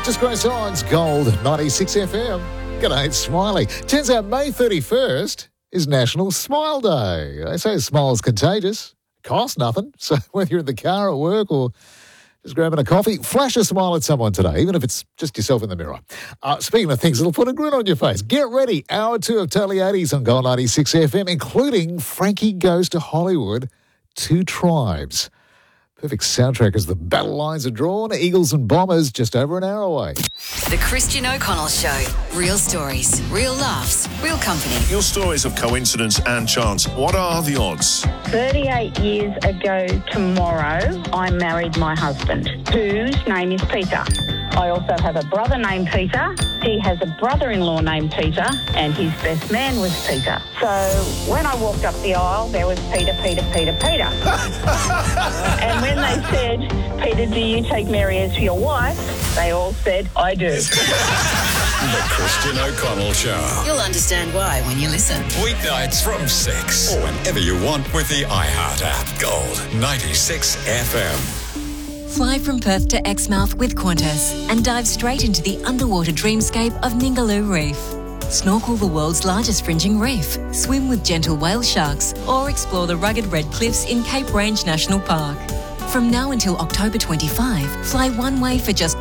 Just great songs, Gold 96 FM. G'day, it's Smiley. Turns out May 31st is National Smile Day. They say a smile is contagious. Costs nothing. So whether you're in the car at work or just grabbing a coffee, flash a smile at someone today, even if it's just yourself in the mirror. Speaking of things that'll put a grin on your face, get ready. Hour 2 of Totally 80s on Gold 96 FM, including Frankie Goes to Hollywood, Two Tribes. Perfect soundtrack as the battle lines are drawn. Eagles and Bombers just over an hour away. The Christian O'Connell Show. Real stories, real laughs, real company. Your stories of coincidence and chance. What are the odds? 38 years ago tomorrow, I married my husband, whose name is Peter. I also have a brother named Peter. He has a brother-in-law named Peter, and his best man was Peter. So when I walked up the aisle, there was Peter. And when they said, Peter, do you take Mary as your wife? They all said, I do. The Christian O'Connell Show. You'll understand why when you listen. Weeknights from 6 or whenever you want with the iHeart app. Gold 96 FM. Fly from Perth to Exmouth with Qantas and dive straight into the underwater dreamscape of Ningaloo Reef. Snorkel the world's largest fringing reef, swim with gentle whale sharks, or explore the rugged red cliffs in Cape Range National Park. From now until October 25, fly one way for just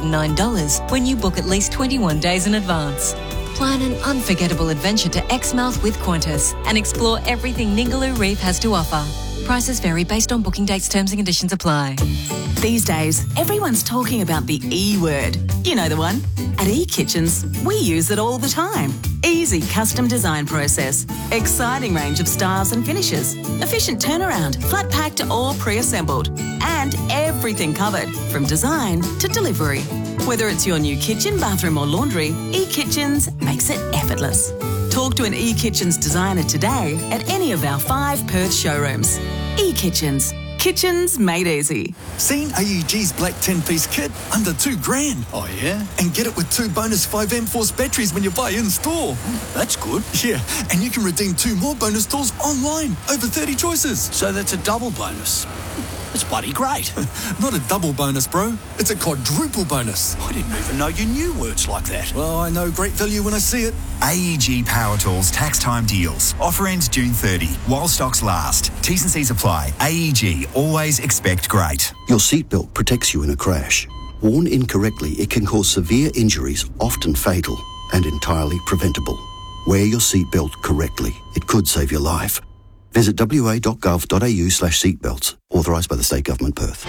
$209 when you book at least 21 days in advance. Plan an unforgettable adventure to Exmouth with Qantas and explore everything Ningaloo Reef has to offer. Prices vary based on booking dates, terms and conditions apply. These days, everyone's talking about the E word. You know the one. At eKitchens, we use it all the time. Easy custom design process, exciting range of styles and finishes, efficient turnaround, flat packed or pre-assembled, and everything covered from design to delivery. Whether it's your new kitchen, bathroom or laundry, eKitchens makes it effortless. Talk to an eKitchens designer today at any of our 5 Perth showrooms. eKitchens. Kitchens made easy. Seen AEG's black 10-piece kit? Under $2,000. Oh, yeah? And get it with 2 bonus 5M Force batteries when you buy in-store. That's good. Yeah, and you can redeem 2 more bonus tools online. Over 30 choices. So that's a double bonus. It's bloody great. Not a double bonus, bro. It's a quadruple bonus. I didn't even know you knew words like that. Well, I know great value when I see it. AEG Power Tools Tax Time Deals. Offer ends June 30 while stocks last. T's and C's apply. AEG, always expect great. Your seatbelt protects you in a crash. Worn incorrectly, it can cause severe injuries, often fatal, and entirely preventable. Wear your seatbelt correctly. It could save your life. Visit wa.gov.au/seatbelts. Authorised by the State Government, Perth.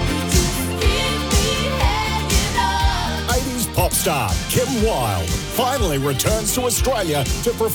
80s pop star Kim Wilde finally returns to Australia to perform